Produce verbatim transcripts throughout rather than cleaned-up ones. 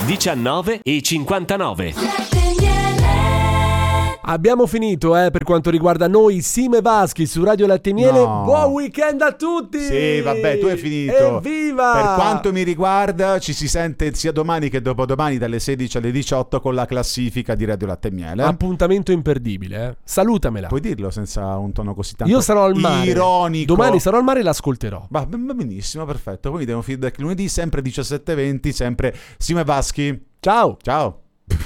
diciannove e cinquantanove. Abbiamo finito eh, per quanto riguarda noi, Sime Vaschi su Radio Latte e Miele. No. Buon weekend a tutti! Sì, vabbè, tu hai finito. Evviva! Per quanto mi riguarda, ci si sente sia domani che dopodomani dalle sedici alle diciotto con la classifica di Radio Latte e Miele. Appuntamento imperdibile, eh. Salutamela. Puoi dirlo senza un tono così tanto Io sarò al mare. ironico. Domani sarò al mare e l'ascolterò. Va benissimo, perfetto. Quindi devo feedback lunedì, sempre diciassette e venti, sempre Sime Vaschi. Ciao! Ciao!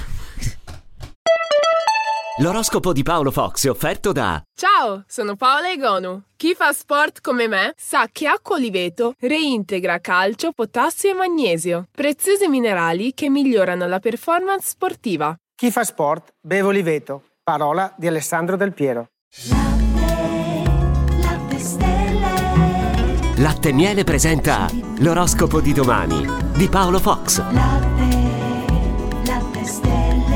L'oroscopo di Paolo Fox è offerto da... Ciao, sono Paola Egonu. Chi fa sport come me sa che Acqua Oliveto reintegra calcio, potassio e magnesio, preziosi minerali che migliorano la performance sportiva. Chi fa sport beve Oliveto. Parola di Alessandro Del Piero. Latte, latte stelle. Latte e Miele presenta l'oroscopo di domani di Paolo Fox. Latte, latte stelle.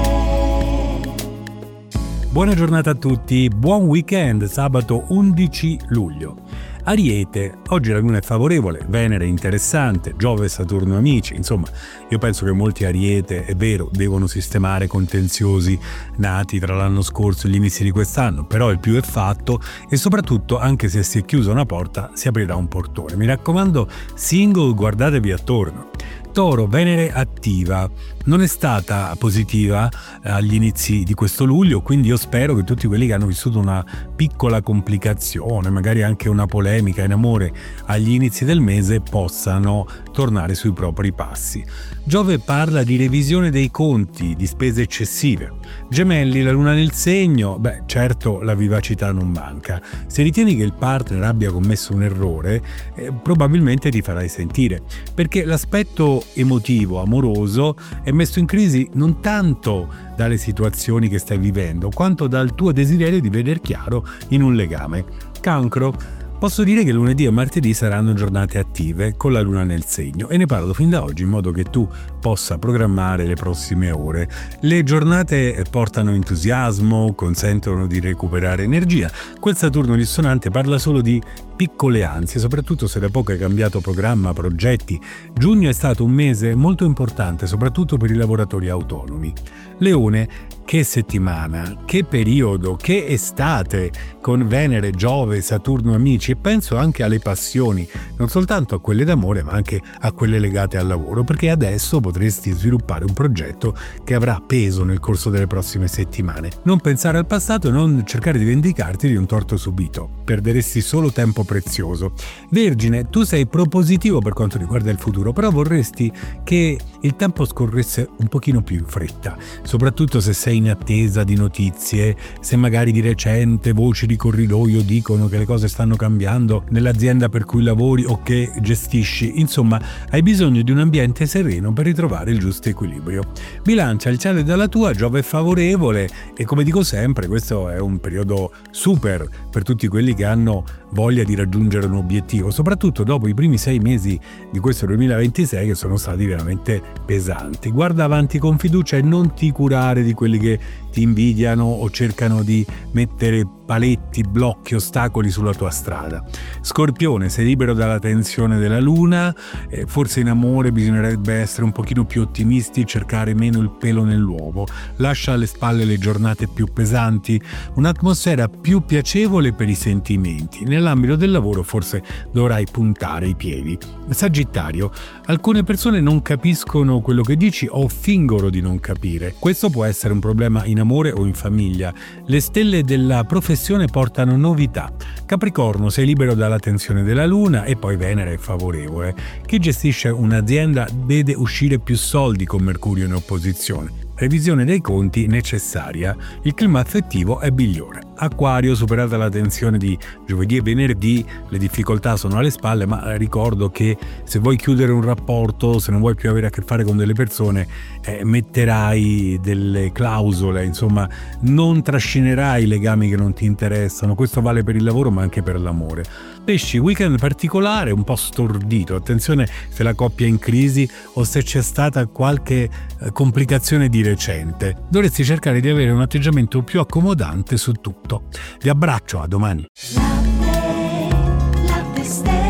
Buona giornata a tutti, buon weekend, sabato undici luglio. Ariete, oggi la luna è favorevole, Venere è interessante, Giove e Saturno amici, insomma io penso che molti Ariete, è vero, devono sistemare contenziosi nati tra l'anno scorso e gli inizi di quest'anno, però il più è fatto e soprattutto anche se si è chiusa una porta si aprirà un portone. Mi raccomando, single, guardatevi attorno. Toro, Venere attiva, non è stata positiva agli inizi di questo luglio, quindi io spero che tutti quelli che hanno vissuto una piccola complicazione, magari anche una polemica in amore agli inizi del mese, possano tornare sui propri passi. Giove parla di revisione dei conti, di spese eccessive. Gemelli, la luna nel segno, beh certo la vivacità non manca. Se ritieni che il partner abbia commesso un errore, eh, probabilmente ti farai sentire, perché l'aspetto emotivo, amoroso è messo in crisi non tanto dalle situazioni che stai vivendo, quanto dal tuo desiderio di veder chiaro in un legame. Cancro, posso dire che lunedì e martedì saranno giornate attive con la luna nel segno e ne parlo fin da oggi in modo che tu possa programmare le prossime ore. Le giornate portano entusiasmo, consentono di recuperare energia. Quel Saturno dissonante parla solo di piccole ansie, soprattutto se da poco hai cambiato programma, progetti. Giugno è stato un mese molto importante, soprattutto per i lavoratori autonomi. Leone, che settimana, che periodo, che estate, con Venere, Giove, Saturno amici, e penso anche alle passioni, non soltanto a quelle d'amore ma anche a quelle legate al lavoro, perché adesso potresti sviluppare un progetto che avrà peso nel corso delle prossime settimane. Non pensare al passato e non cercare di vendicarti di un torto subito, perderesti solo tempo prezioso. Vergine, tu sei propositivo per quanto riguarda il futuro, però vorresti che il tempo scorresse un pochino più in fretta, soprattutto se sei in attesa di notizie, se magari di recente voci di corridoio dicono che le cose stanno cambiando nell'azienda per cui lavori o che gestisci. Insomma, hai bisogno di un ambiente sereno per ritrovare il giusto equilibrio. Bilancia, il cielo è dalla tua, Giove è favorevole e, come dico sempre, questo è un periodo super per tutti quelli che hanno voglia di raggiungere un obiettivo, soprattutto dopo i primi sei mesi di questo duemilaventisei che sono stati veramente pesanti. Guarda avanti con fiducia e non ti curare di quelli che ti invidiano o cercano di mettere paletti, blocchi, ostacoli sulla tua strada. Scorpione, sei libero dalla tensione della luna, eh, forse in amore bisognerebbe essere un pochino più ottimisti, cercare meno il pelo nell'uovo, lascia alle spalle le giornate più pesanti, un'atmosfera più piacevole per i sentimenti. Nell'ambito del lavoro forse dovrai puntare i piedi. Sagittario, alcune persone non capiscono quello che dici o fingono di non capire. Questo può essere un problema in amore o in famiglia. Le stelle della professione portano novità. Capricorno, sei libero dalla tensione della luna e poi Venere è favorevole. Chi gestisce un'azienda vede uscire più soldi con Mercurio in opposizione. Revisione dei conti necessaria. Il clima affettivo è migliore. Acquario, superata la tensione di giovedì e venerdì, le difficoltà sono alle spalle, ma ricordo che se vuoi chiudere un rapporto, se non vuoi più avere a che fare con delle persone, eh, metterai delle clausole, insomma, non trascinerai legami che non ti interessano. Questo vale per il lavoro ma anche per l'amore. Pesci, weekend particolare, un po' stordito. Attenzione se la coppia è in crisi o se c'è stata qualche eh, complicazione di recente. Dovresti cercare di avere un atteggiamento più accomodante su tutto. Vi abbraccio, a domani. Latte, latte stelle.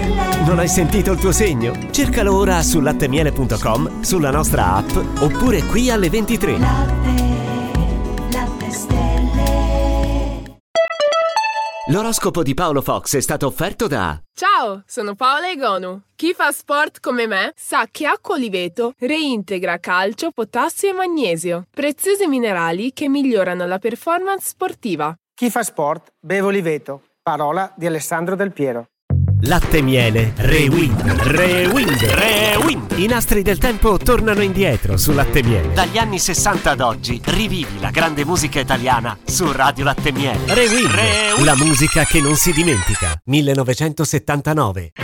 Non hai sentito il tuo segno? Cercalo ora su lattemiele punto com, sulla nostra app oppure qui alle ventitré. Latte, latte stelle. L'oroscopo di Paolo Fox è stato offerto da... Ciao, sono Paola Egonu. Chi fa sport come me sa che acqua Oliveto reintegra calcio, potassio e magnesio, preziosi minerali che migliorano la performance sportiva. Chi fa sport beve Oliveto. Parola di Alessandro Del Piero. Latte Miele Rewind. Rewind. Rewind. I nastri del tempo tornano indietro su Latte Miele. Dagli anni sessanta ad oggi rivivi la grande musica italiana su Radio Latte Miele. Rewind. Rewind. La musica che non si dimentica. millenovecentosettantanove.